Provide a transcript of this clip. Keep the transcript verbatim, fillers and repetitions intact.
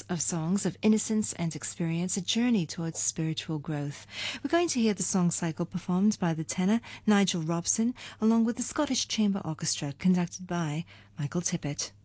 of songs of innocence and experience, a journey towards spiritual growth. We're going to hear the song cycle performed by the tenor Nigel Robson, along with the Scottish Chamber Orchestra, conducted by Michael Tippett.